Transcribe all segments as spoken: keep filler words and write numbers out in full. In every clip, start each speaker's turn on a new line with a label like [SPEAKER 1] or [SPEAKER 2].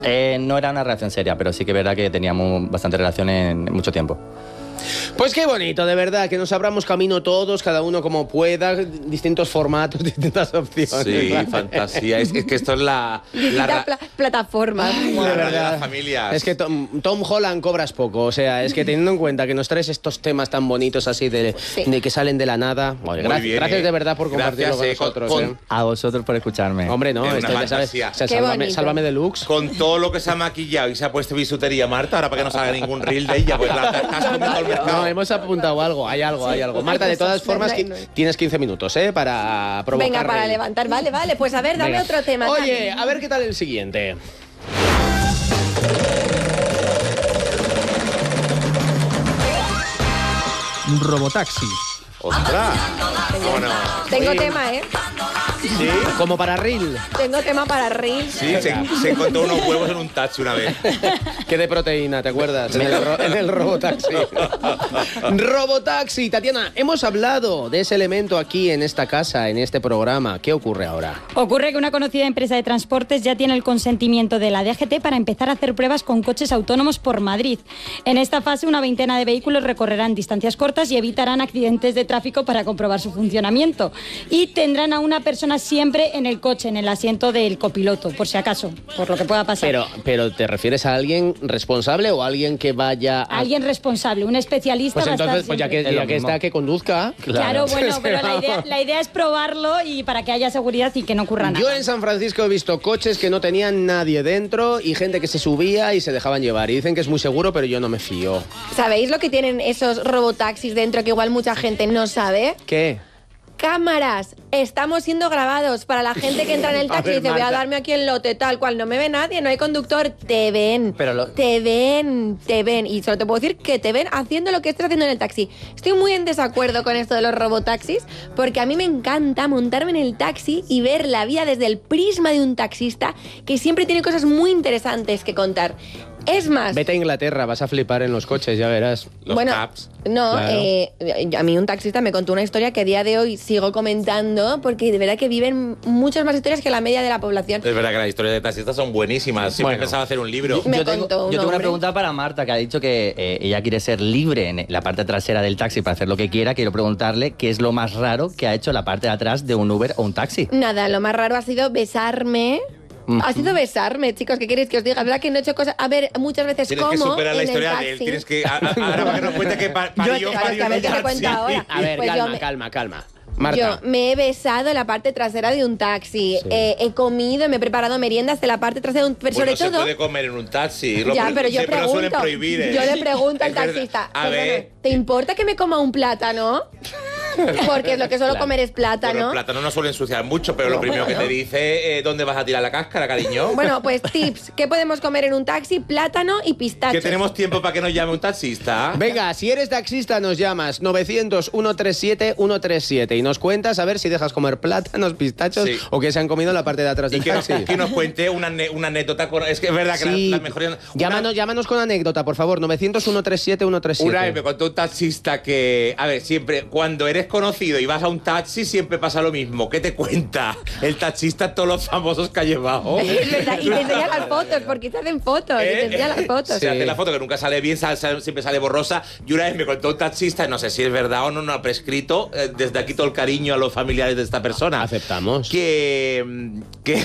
[SPEAKER 1] Eh, no era una relación seria, pero sí que es verdad que teníamos bastante relación en mucho tiempo.
[SPEAKER 2] Pues qué bonito, de verdad, que nos abramos camino todos, cada uno como pueda, distintos formatos, distintas opciones.
[SPEAKER 3] Sí,
[SPEAKER 2] ¿vale?
[SPEAKER 3] fantasía. Es, es que esto es la...
[SPEAKER 4] Distintas
[SPEAKER 3] la
[SPEAKER 4] pla plataformas.
[SPEAKER 2] Ay,
[SPEAKER 3] la
[SPEAKER 2] de
[SPEAKER 3] radio de
[SPEAKER 2] verdad.
[SPEAKER 3] las familias.
[SPEAKER 2] Es que Tom, Tom Holland cobras poco, o sea, es que teniendo en cuenta que nos traes estos temas tan bonitos así de,
[SPEAKER 4] Sí.
[SPEAKER 2] de que salen de la nada, oye,
[SPEAKER 3] Muy
[SPEAKER 2] gracias,
[SPEAKER 3] bien,
[SPEAKER 2] gracias
[SPEAKER 3] eh.
[SPEAKER 2] de verdad por compartirlo
[SPEAKER 3] Gracias,
[SPEAKER 2] con
[SPEAKER 3] eh, con-
[SPEAKER 2] nosotros.
[SPEAKER 3] con-
[SPEAKER 2] eh.
[SPEAKER 1] A vosotros por escucharme.
[SPEAKER 2] Hombre, no,
[SPEAKER 3] Es una
[SPEAKER 2] esto ya sabes,
[SPEAKER 3] fantasía.
[SPEAKER 2] o sea,
[SPEAKER 4] Qué
[SPEAKER 2] sálvame,
[SPEAKER 4] bonito.
[SPEAKER 2] sálvame deluxe.
[SPEAKER 3] Con todo lo que se ha maquillado y se ha puesto bisutería Marta, ahora para que no salga ningún reel de ella, pues la te has comido todo el mercado.
[SPEAKER 2] No, hemos apuntado algo, hay algo, hay algo. Marta, de todas formas,
[SPEAKER 4] No, no, no.
[SPEAKER 2] tienes quince minutos, ¿eh? Para provocar.
[SPEAKER 4] Venga, para
[SPEAKER 2] rey.
[SPEAKER 4] levantar. Vale, vale. Pues a ver, dame
[SPEAKER 2] Venga.
[SPEAKER 4] otro tema.
[SPEAKER 2] Oye,
[SPEAKER 4] Tati.
[SPEAKER 2] a ver qué tal el siguiente.
[SPEAKER 5] Robotaxi.
[SPEAKER 3] ¡Ostras! Bueno,
[SPEAKER 4] Tengo
[SPEAKER 2] Sí.
[SPEAKER 4] tema, ¿eh?
[SPEAKER 3] sí,
[SPEAKER 2] Como para reel.
[SPEAKER 4] Tengo tema para Reels.
[SPEAKER 3] sí, se, se encontró unos huevos en un taxi una vez.
[SPEAKER 2] Que de proteína, ¿te acuerdas? En el, ro- en el Robotaxi. Robotaxi, Tatiana, hemos hablado de ese elemento aquí en esta casa, en este programa. ¿Qué ocurre ahora?
[SPEAKER 6] Ocurre que una conocida empresa de transportes ya tiene el consentimiento de la D G T para empezar a hacer pruebas con coches autónomos por Madrid. En esta fase, una veintena de vehículos recorrerán distancias cortas y evitarán accidentes de tráfico para comprobar su funcionamiento. Y tendrán a una persona siempre en el coche, en el asiento del copiloto, por si acaso, por lo que pueda pasar.
[SPEAKER 2] Pero, pero ¿te refieres a alguien responsable o a alguien que vaya a...
[SPEAKER 6] Alguien responsable, un especialista
[SPEAKER 2] Pues
[SPEAKER 6] va a estar
[SPEAKER 2] entonces, pues ya
[SPEAKER 6] siempre.
[SPEAKER 2] que,
[SPEAKER 1] Es lo
[SPEAKER 2] ya que
[SPEAKER 1] mismo.
[SPEAKER 2] está, que conduzca.
[SPEAKER 6] Claro, bueno, pero la idea, la idea es probarlo y para que haya seguridad y que no ocurra nada.
[SPEAKER 2] Yo en San Francisco he visto coches que no tenían nadie dentro y gente que se subía y se dejaban llevar. Y dicen que es muy seguro, pero yo no me fío.
[SPEAKER 4] ¿Sabéis lo que tienen esos robotaxis dentro que igual mucha gente no sabe?
[SPEAKER 2] ¿Qué?
[SPEAKER 4] Cámaras, estamos siendo grabados para la gente que entra en el
[SPEAKER 2] A
[SPEAKER 4] taxi y
[SPEAKER 2] ver,
[SPEAKER 4] dice, voy a
[SPEAKER 2] Marta.
[SPEAKER 4] darme aquí el lote, tal cual, no me ve nadie, no hay conductor, te ven,
[SPEAKER 1] Pero lo-
[SPEAKER 4] te ven, te ven, y solo te puedo decir que te ven haciendo lo que estés haciendo en el taxi. Estoy muy en desacuerdo con esto de los robotaxis, porque a mí me encanta montarme en el taxi y ver la vida desde el prisma de un taxista que siempre tiene cosas muy interesantes que contar. Es más...
[SPEAKER 2] Vete a Inglaterra, vas a flipar en los coches, ya verás.
[SPEAKER 3] Los
[SPEAKER 4] bueno,
[SPEAKER 3] caps.
[SPEAKER 4] no,
[SPEAKER 2] Claro.
[SPEAKER 4] eh, a mí un taxista me contó una historia que a día de hoy sigo comentando porque de verdad que viven muchas más historias que la media de la población.
[SPEAKER 3] Es verdad que las historias de taxistas son buenísimas. Siempre
[SPEAKER 2] Bueno.
[SPEAKER 3] he pensado hacer un libro.
[SPEAKER 4] Me
[SPEAKER 1] yo tengo,
[SPEAKER 4] contó un
[SPEAKER 1] yo tengo una
[SPEAKER 4] hombre.
[SPEAKER 1] pregunta para Marta, que ha dicho que eh, ella quiere ser libre en la parte trasera del taxi para hacer lo que quiera. Quiero preguntarle qué es lo más raro que ha hecho la parte de atrás de un Uber o un taxi.
[SPEAKER 4] Nada, lo más raro ha sido besarme. Ha sido besarme, chicos, ¿qué queréis que os diga? Es verdad que no he hecho cosas... A ver, muchas veces
[SPEAKER 3] Tienes
[SPEAKER 4] como
[SPEAKER 3] que superar la
[SPEAKER 4] en el
[SPEAKER 3] historia
[SPEAKER 4] taxi.
[SPEAKER 3] de él. Tienes que... a- a- Ahora para que nos cuente que pa- parió,
[SPEAKER 4] Claro, es que
[SPEAKER 3] parió
[SPEAKER 4] a ver
[SPEAKER 3] en
[SPEAKER 4] qué
[SPEAKER 3] un
[SPEAKER 4] te cuenta
[SPEAKER 3] taxi.
[SPEAKER 4] ahora.
[SPEAKER 2] A ver,
[SPEAKER 4] Pues yo
[SPEAKER 2] calma,
[SPEAKER 4] me-
[SPEAKER 2] calma, calma. Marta.
[SPEAKER 4] Yo me he besado la parte trasera de un taxi,
[SPEAKER 2] Sí.
[SPEAKER 4] eh, he comido, me he preparado meriendas de la parte trasera de un... Pero
[SPEAKER 3] Bueno,
[SPEAKER 4] sobre
[SPEAKER 3] se
[SPEAKER 4] todo...
[SPEAKER 3] puede comer en un taxi. Lo
[SPEAKER 4] Ya,
[SPEAKER 3] pro-
[SPEAKER 4] pero yo
[SPEAKER 3] siempre lo suelen
[SPEAKER 4] pregunto,
[SPEAKER 3] prohibir, ¿eh?
[SPEAKER 4] yo le pregunto al
[SPEAKER 3] Es verdad.
[SPEAKER 4] taxista,
[SPEAKER 3] A
[SPEAKER 4] perdona,
[SPEAKER 3] ver...
[SPEAKER 4] ¿te importa que me coma un plátano? Porque es lo que suelo
[SPEAKER 2] Claro.
[SPEAKER 4] comer es
[SPEAKER 3] Bueno,
[SPEAKER 4] plátano.
[SPEAKER 3] el plátano no suele ensuciar mucho, pero lo primero que te dice es dónde vas a tirar la cáscara, cariño.
[SPEAKER 4] Bueno, pues tips. ¿Qué podemos comer en un taxi? Plátano y pistacho.
[SPEAKER 3] que tenemos tiempo para que nos llame un taxista.
[SPEAKER 2] Venga, si eres taxista nos llamas novecientos, ciento treinta y siete, ciento treinta y siete y nos cuentas a ver si dejas comer plátanos, pistachos
[SPEAKER 3] Sí.
[SPEAKER 2] o que se han comido en la parte de atrás
[SPEAKER 3] Y
[SPEAKER 2] del
[SPEAKER 3] que nos,
[SPEAKER 2] taxi.
[SPEAKER 3] que nos cuente una, ane- una anécdota. Con, es que es verdad que
[SPEAKER 2] Sí.
[SPEAKER 3] la, la mejor... una-
[SPEAKER 2] Llámanos, llámanos con anécdota, por favor, novecientos, ciento treinta y siete, ciento treinta y siete.
[SPEAKER 3] Una vez me contó un taxista que, a ver, siempre, cuando eres conocido y vas a un taxi, siempre pasa lo mismo. ¿Qué te cuenta el taxista todos los famosos que ha llevado?
[SPEAKER 4] Es verdad, y te enseña las fotos, porque se hacen fotos, y te enseña las fotos.
[SPEAKER 3] Se hace la foto que nunca sale bien, sale- sale- siempre sale borrosa. Y una vez me contó un taxista, no sé si es verdad o no, no ha prescrito, eh, desde aquí todo el cariño a los familiares de esta persona.
[SPEAKER 2] Aceptamos.
[SPEAKER 3] Que... mm, que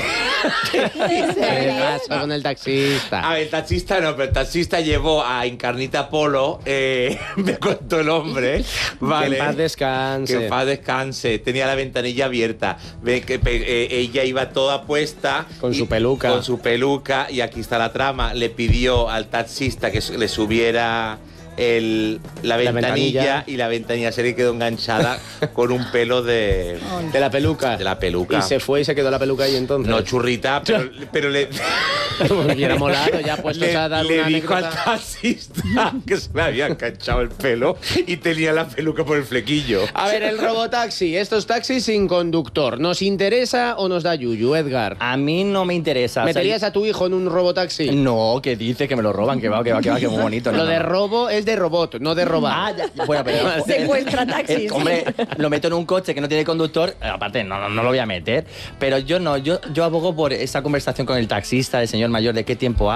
[SPEAKER 2] ¿Qué pasa con el taxista?
[SPEAKER 3] A ver, el taxista no, pero el taxista llevó a Encarnita Polo, eh, me contó el hombre, ¿vale?
[SPEAKER 2] Que en paz descanse.
[SPEAKER 3] Que en paz descanse. Tenía la ventanilla abierta. Ve que pe- eh, ella iba toda puesta.
[SPEAKER 2] Con
[SPEAKER 3] y-
[SPEAKER 2] su peluca.
[SPEAKER 3] Con su peluca. Y aquí está la trama. Le pidió al taxista que su- le subiera el, la,
[SPEAKER 2] La
[SPEAKER 3] ventanilla,
[SPEAKER 2] ventanilla.
[SPEAKER 3] y la ventanilla se le quedó enganchada con un pelo de,
[SPEAKER 2] De la peluca.
[SPEAKER 3] de la peluca.
[SPEAKER 2] Y se fue y se quedó la peluca ahí entonces.
[SPEAKER 3] No churrita, pero, pero le...
[SPEAKER 2] Me hubiera molado ya puestos
[SPEAKER 3] le,
[SPEAKER 2] a dar
[SPEAKER 3] le
[SPEAKER 2] una
[SPEAKER 3] dijo al
[SPEAKER 2] anécdota.
[SPEAKER 3] taxista que se le había enganchado el pelo y tenía la peluca por el flequillo.
[SPEAKER 2] A ver, el robotaxi, estos taxis sin conductor, ¿nos interesa o nos da yuyu, Edgar?
[SPEAKER 1] A mí no me interesa. o sea,
[SPEAKER 2] ¿Meterías a tu hijo en un robotaxi?
[SPEAKER 1] No, que dice que me lo roban, que va, que va, que va, que muy bonito. no,
[SPEAKER 2] Lo
[SPEAKER 1] no,
[SPEAKER 2] de
[SPEAKER 1] no.
[SPEAKER 2] robo es de robot, no de robar.
[SPEAKER 1] Ah, ya, bueno, pero...
[SPEAKER 4] Secuestra taxis.
[SPEAKER 1] Eh, hombre, lo meto en un coche que no tiene conductor, aparte no, no, no lo voy a meter, pero yo no, yo, yo abogo por esa conversación con el taxista, el señor mayor, de qué tiempo